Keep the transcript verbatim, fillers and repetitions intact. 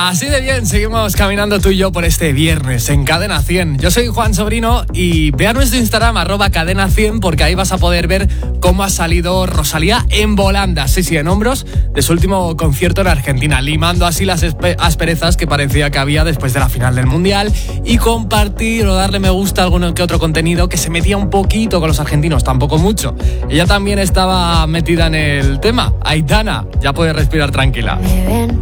Así de bien, seguimos caminando tú y yo por este viernes en Cadena cien. Yo soy Juan Sobrino y ve a nuestro Instagram, arroba Cadena cien, porque ahí vas a poder ver cómo ha salido Rosalía en volandas, sí, sí, en hombros, de su último concierto en Argentina, limando así las asperezas que parecía que había después de la final del Mundial, y compartir o darle me gusta a algún que otro contenido que se metía un poquito con los argentinos, tampoco mucho. Ella también estaba metida en el tema. Aitana, ya puedes respirar tranquila. Me ven